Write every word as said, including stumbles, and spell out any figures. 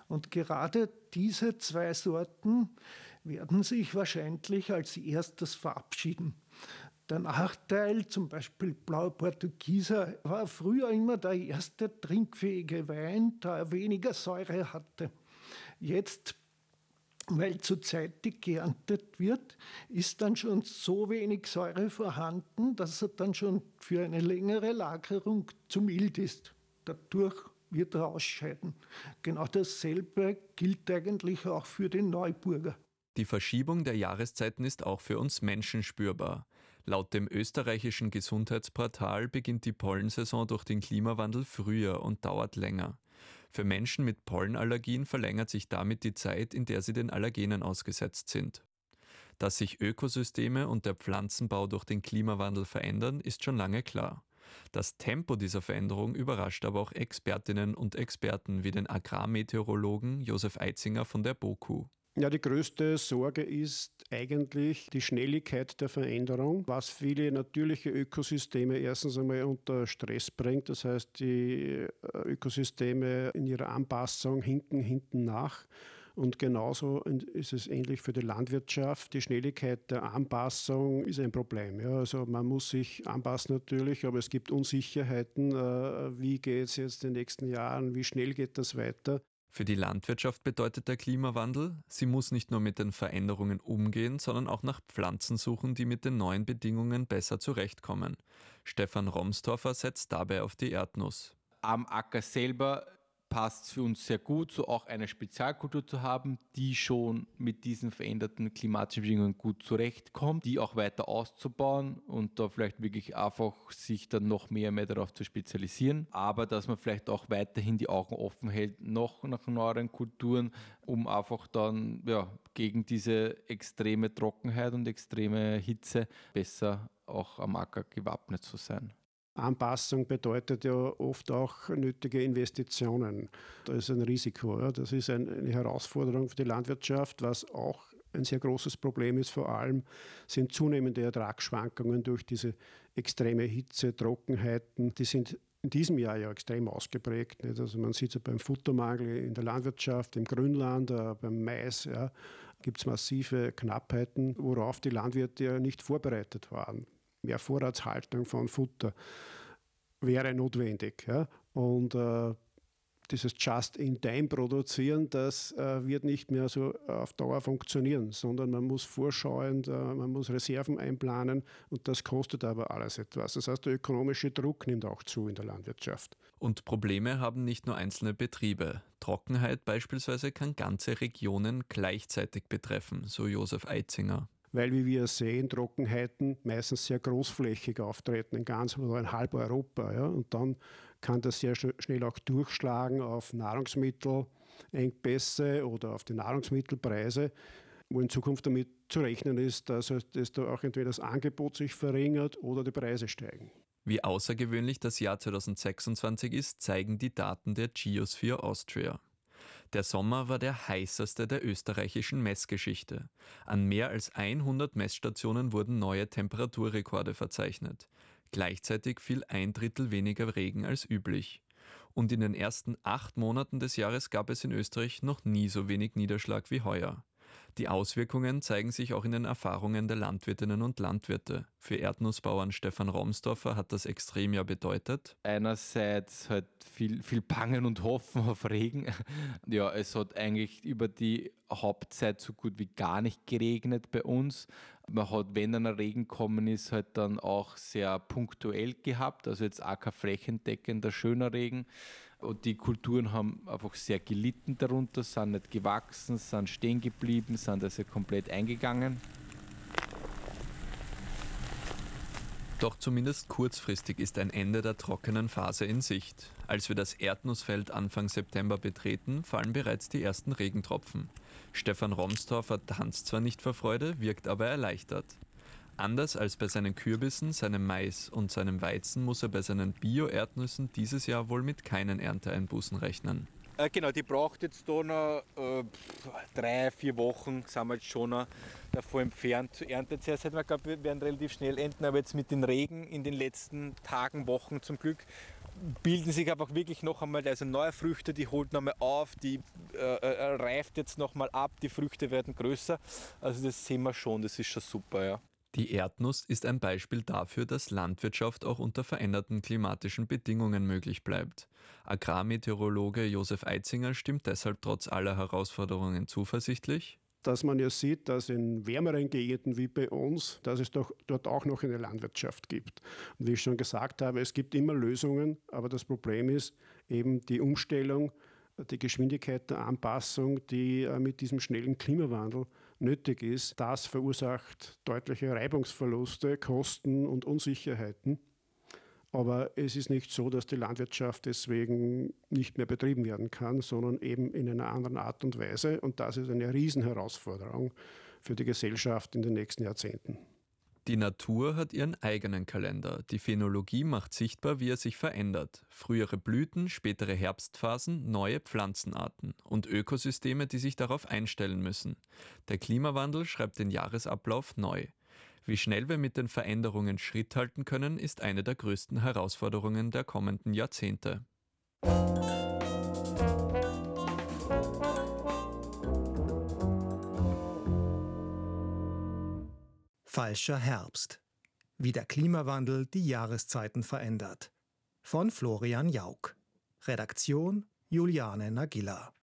Und gerade diese zwei Sorten werden sich wahrscheinlich als erstes verabschieden. Der Nachteil, zum Beispiel Blauer Portugieser, war früher immer der erste trinkfähige Wein, da er weniger Säure hatte. Jetzt, weil zurzeit geerntet wird, ist dann schon so wenig Säure vorhanden, dass er dann schon für eine längere Lagerung zu mild ist. Dadurch wird er ausscheiden. Genau dasselbe gilt eigentlich auch für den Neuburger. Die Verschiebung der Jahreszeiten ist auch für uns Menschen spürbar. Laut dem österreichischen Gesundheitsportal beginnt die Pollensaison durch den Klimawandel früher und dauert länger. Für Menschen mit Pollenallergien verlängert sich damit die Zeit, in der sie den Allergenen ausgesetzt sind. Dass sich Ökosysteme und der Pflanzenbau durch den Klimawandel verändern, ist schon lange klar. Das Tempo dieser Veränderung überrascht aber auch Expertinnen und Experten wie den Agrarmeteorologen Josef Eitzinger von der BOKU. Ja, die größte Sorge ist eigentlich die Schnelligkeit der Veränderung, was viele natürliche Ökosysteme erstens einmal unter Stress bringt. Das heißt, die Ökosysteme in ihrer Anpassung hinken hinten nach. Und genauso ist es ähnlich für die Landwirtschaft. Die Schnelligkeit der Anpassung ist ein Problem. Ja, also man muss sich anpassen natürlich, aber es gibt Unsicherheiten. Wie geht es jetzt in den nächsten Jahren? Wie schnell geht das weiter? Für die Landwirtschaft bedeutet der Klimawandel, sie muss nicht nur mit den Veränderungen umgehen, sondern auch nach Pflanzen suchen, die mit den neuen Bedingungen besser zurechtkommen. Stefan Romstorfer setzt dabei auf die Erdnuss. Am Acker selber passt es für uns sehr gut, so auch eine Spezialkultur zu haben, die schon mit diesen veränderten klimatischen Bedingungen gut zurechtkommt, die auch weiter auszubauen und da vielleicht wirklich einfach sich dann noch mehr und mehr darauf zu spezialisieren, aber dass man vielleicht auch weiterhin die Augen offen hält, noch nach neueren Kulturen, um einfach dann ja, gegen diese extreme Trockenheit und extreme Hitze besser auch am Acker gewappnet zu sein. Anpassung bedeutet ja oft auch nötige Investitionen. Das ist ein Risiko. Ja. Das ist eine Herausforderung für die Landwirtschaft. Was auch ein sehr großes Problem ist, vor allem sind zunehmende Ertragsschwankungen durch diese extreme Hitze, Trockenheiten. Die sind in diesem Jahr ja extrem ausgeprägt. Nicht? Also man sieht es ja beim Futtermangel in der Landwirtschaft, im Grünland, äh, beim Mais, ja, gibt es massive Knappheiten, worauf die Landwirte ja nicht vorbereitet waren. Mehr Vorratshaltung von Futter wäre notwendig. Ja? Und äh, dieses Just-in-Time-Produzieren, das äh, wird nicht mehr so auf Dauer funktionieren, sondern man muss vorschauend, äh, man muss Reserven einplanen und das kostet aber alles etwas. Das heißt, der ökonomische Druck nimmt auch zu in der Landwirtschaft. Und Probleme haben nicht nur einzelne Betriebe. Trockenheit beispielsweise kann ganze Regionen gleichzeitig betreffen, so Josef Eitzinger. Weil, wie wir sehen, Trockenheiten meistens sehr großflächig auftreten, in ganz oder in halb Europa. Ja? Und dann kann das sehr schnell auch durchschlagen auf Nahrungsmittelengpässe oder auf die Nahrungsmittelpreise, wo in Zukunft damit zu rechnen ist, dass, dass da auch entweder das Angebot sich verringert oder die Preise steigen. Wie außergewöhnlich das Jahr zweitausendsechsundzwanzig ist, zeigen die Daten der Geosphere Austria. Der Sommer war der heißeste der österreichischen Messgeschichte. An mehr als hundert Messstationen wurden neue Temperaturrekorde verzeichnet. Gleichzeitig fiel ein Drittel weniger Regen als üblich. Und in den ersten acht Monaten des Jahres gab es in Österreich noch nie so wenig Niederschlag wie heuer. Die Auswirkungen zeigen sich auch in den Erfahrungen der Landwirtinnen und Landwirte. Für Erdnussbauern Stefan Romstorfer hat das Extremjahr bedeutet: Einerseits halt viel, viel Bangen und Hoffen auf Regen. Ja, es hat eigentlich über die Hauptzeit so gut wie gar nicht geregnet bei uns. Man hat, wenn dann ein Regen gekommen ist, halt dann auch sehr punktuell gehabt. Also jetzt auch kein flächendeckender, schöner Regen. Und die Kulturen haben einfach sehr gelitten darunter, sind nicht gewachsen, sind stehen geblieben, sind also komplett eingegangen. Doch zumindest kurzfristig ist ein Ende der trockenen Phase in Sicht. Als wir das Erdnussfeld Anfang September betreten, fallen bereits die ersten Regentropfen. Stefan Romstorfer tanzt zwar nicht vor Freude, wirkt aber erleichtert. Anders als bei seinen Kürbissen, seinem Mais und seinem Weizen muss er bei seinen Bio-Erdnüssen dieses Jahr wohl mit keinen Ernteeinbußen rechnen. Äh, genau, die braucht jetzt da noch äh, drei, vier Wochen, sind wir jetzt schon noch davor entfernt zu ernten. Zuerst hätten wir geglaubt, wir werden relativ schnell ernten, aber jetzt mit den Regen in den letzten Tagen, Wochen zum Glück, bilden sich einfach wirklich noch einmal, also neue Früchte, die holt noch einmal auf, die äh, äh, reift jetzt noch mal ab, die Früchte werden größer. Also das sehen wir schon, das ist schon super, ja. Die Erdnuss ist ein Beispiel dafür, dass Landwirtschaft auch unter veränderten klimatischen Bedingungen möglich bleibt. Agrarmeteorologe Josef Eitzinger stimmt deshalb trotz aller Herausforderungen zuversichtlich. Dass man ja sieht, dass in wärmeren Gegenden wie bei uns, dass es doch dort auch noch eine Landwirtschaft gibt. Und wie ich schon gesagt habe, es gibt immer Lösungen, aber das Problem ist eben die Umstellung, die Geschwindigkeit der Anpassung, die mit diesem schnellen Klimawandel nötig ist. Das verursacht deutliche Reibungsverluste, Kosten und Unsicherheiten. Aber es ist nicht so, dass die Landwirtschaft deswegen nicht mehr betrieben werden kann, sondern eben in einer anderen Art und Weise. Und das ist eine Riesenherausforderung für die Gesellschaft in den nächsten Jahrzehnten. Die Natur hat ihren eigenen Kalender. Die Phänologie macht sichtbar, wie er sich verändert. Frühere Blüten, spätere Herbstphasen, neue Pflanzenarten und Ökosysteme, die sich darauf einstellen müssen. Der Klimawandel schreibt den Jahresablauf neu. Wie schnell wir mit den Veränderungen Schritt halten können, ist eine der größten Herausforderungen der kommenden Jahrzehnte. Falscher Herbst. Wie der Klimawandel die Jahreszeiten verändert. Von Florian Jauch. Redaktion Juliane Nagilla.